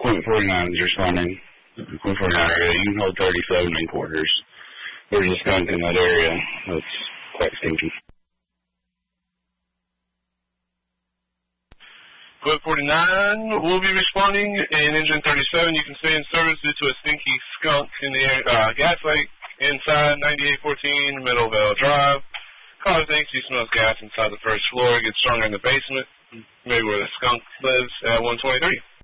Quint 49 is responding. Quint 49 area, you can hold 37 in quarters. There's a skunk in that area that's quite stinky. Quint 49 will be responding in engine 37. You can stay in service due to a stinky skunk in the gas lake inside 9814 Middlevale Drive. Caller thinks he smells gas inside the first floor. It gets stronger in the basement, maybe where the skunk lives at 123.